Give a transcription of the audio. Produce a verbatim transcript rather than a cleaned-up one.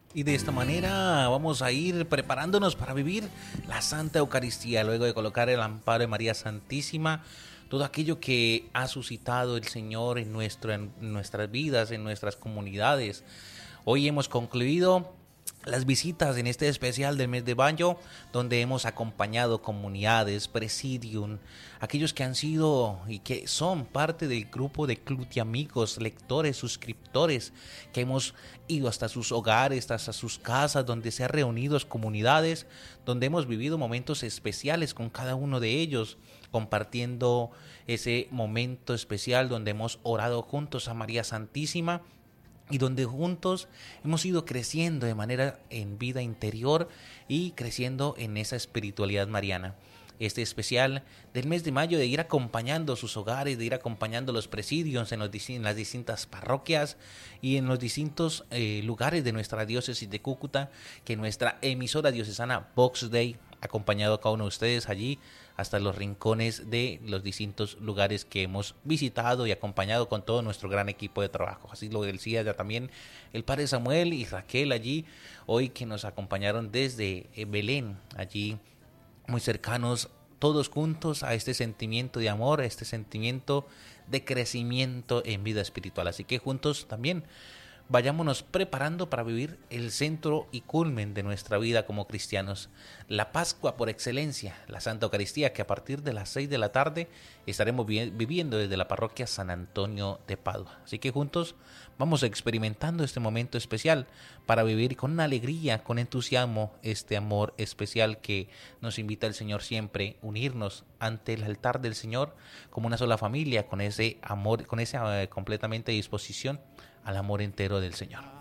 Y de esta manera vamos a ir preparándonos para vivir la Santa Eucaristía, luego de colocar el amparo de María Santísima, todo aquello que ha suscitado el Señor en, nuestro, en nuestras vidas, en nuestras comunidades. Hoy hemos concluido las visitas en este especial del mes de mayo, donde hemos acompañado comunidades, presidium, aquellos que han sido y que son parte del grupo de Club de Amigos, lectores, suscriptores, que hemos ido hasta sus hogares, hasta sus casas, donde se han reunido comunidades, donde hemos vivido momentos especiales con cada uno de ellos, compartiendo ese momento especial donde hemos orado juntos a María Santísima, y donde juntos hemos ido creciendo de manera en vida interior y creciendo en esa espiritualidad mariana. Este especial del mes de mayo, de ir acompañando sus hogares, de ir acompañando los presidios en, los, en las distintas parroquias y en los distintos eh, lugares de nuestra diócesis de Cúcuta, que nuestra emisora diocesana Vox Dei ha acompañado a cada uno de ustedes allí hasta los rincones de los distintos lugares que hemos visitado y acompañado con todo nuestro gran equipo de trabajo. Así lo decía ya también el padre Samuel y Raquel allí, hoy que nos acompañaron desde Belén, allí muy cercanos, todos juntos a este sentimiento de amor, a este sentimiento de crecimiento en vida espiritual. Así que juntos también vayámonos preparando para vivir el centro y culmen de nuestra vida como cristianos, la Pascua por excelencia, la Santa Eucaristía, que a partir de las seis de la tarde estaremos vi- viviendo desde la parroquia San Antonio de Padua. Así que juntos vamos experimentando este momento especial para vivir con una alegría, con entusiasmo, este amor especial que nos invita el Señor siempre, unirnos ante el altar del Señor como una sola familia, con ese amor, con esa eh, completamente disposición al amor entero del Señor.